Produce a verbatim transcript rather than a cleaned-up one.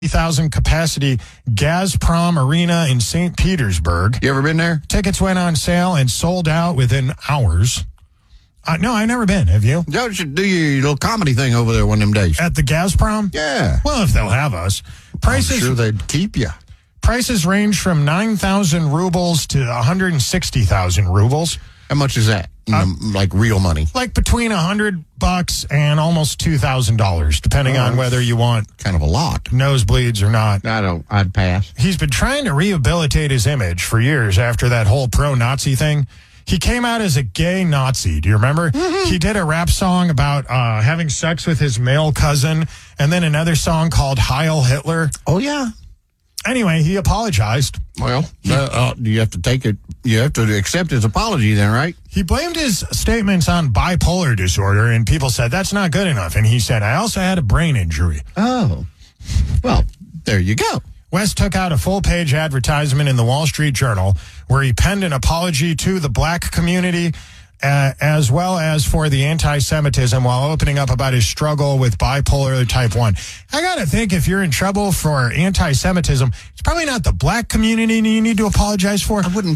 thousand capacity Gazprom Arena in Saint Petersburg. You ever been there? Tickets went on sale and sold out within hours. Uh, no, I've never been. Have you? You should do your little comedy thing over there one of them days. At the Gazprom? Yeah. Well, if they'll have us. Prices, I'm sure they'd keep you. Prices range from nine thousand rubles to one hundred sixty thousand rubles. How much is that? Uh, um, like real money? Like between one hundred bucks and almost two thousand dollars, depending oh, on whether you want kind of a lot nosebleeds or not. I don't. I'd pass. He's been trying to rehabilitate his image for years after that whole pro-Nazi thing. He came out as a gay Nazi. Do you remember? Mm-hmm. He did a rap song about uh, having sex with his male cousin, and then another song called Heil Hitler. Oh, yeah. Anyway, he apologized. Well, uh, uh, you have to take it. You have to accept his apology then, right? He blamed his statements on bipolar disorder, and people said that's not good enough. And he said, I also had a brain injury. Oh. Well, there you go. West took out a full-page advertisement in the Wall Street Journal where he penned an apology to the black community uh, as well as for the anti-Semitism while opening up about his struggle with bipolar type one. I got to think if you're in trouble for anti-Semitism, it's probably not the black community you need to apologize for. I wouldn't